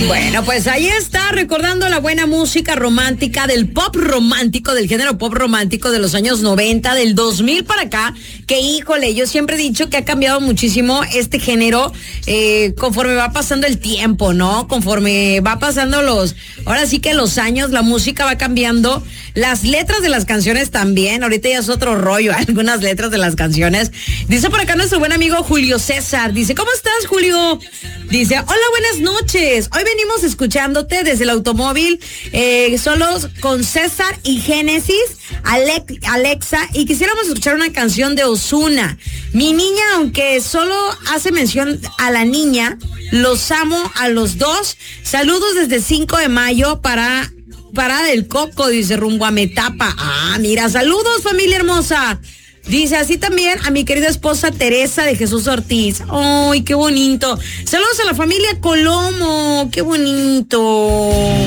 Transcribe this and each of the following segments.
Bueno, pues ahí está, recordando la buena música romántica del pop romántico, del género pop romántico de los años 90, del 2000 para acá, que híjole, yo siempre he dicho que ha cambiado muchísimo este género conforme va pasando el tiempo, ¿no? Conforme va pasando ahora sí que los años, la música va cambiando, las letras de las canciones también, ahorita ya es otro rollo, algunas letras de las canciones. Dice por acá nuestro buen amigo Julio César, dice, ¿cómo estás, Julio? Dice, hola, buenas noches. Hoy venimos escuchándote desde el automóvil, solos con César y Génesis, Alexa, y quisiéramos escuchar una canción de Ozuna. Mi niña, aunque solo hace mención a la niña, los amo a los dos. Saludos desde 5 de mayo para del Coco, dice, rumbo a Metapa. Ah, mira, saludos, familia hermosa. Dice así también a mi querida esposa Teresa de Jesús Ortiz. ¡Ay, qué bonito! Saludos a la familia Colomo. ¡Qué bonito!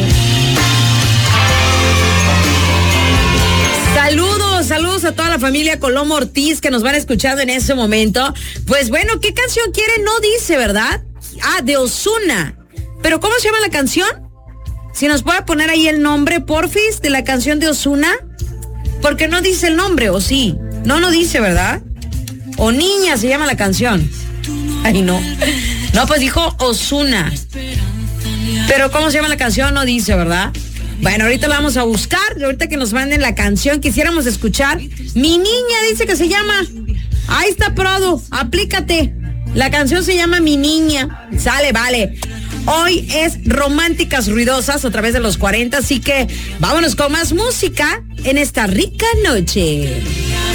Saludos a toda la familia Colomo Ortiz que nos van escuchando en ese momento. Pues bueno, ¿qué canción quieren? No dice, ¿verdad? Ah, de Ozuna. ¿Pero cómo se llama la canción? Si nos puede poner ahí el nombre, porfis, de la canción de Ozuna. Porque no dice el nombre, ¿o sí? No dice, ¿verdad? O Niña se llama la canción. Ay, no. No, pues dijo Ozuna. Pero ¿cómo se llama la canción? No dice, ¿verdad? Bueno, ahorita la vamos a buscar. Ahorita que nos manden la canción, quisiéramos escuchar. Mi niña dice que se llama. Ahí está, Prodo. Aplícate. La canción se llama Mi Niña. Sale, vale. Hoy es Románticas Ruidosas a través de los 40, así que vámonos con más música en esta rica noche.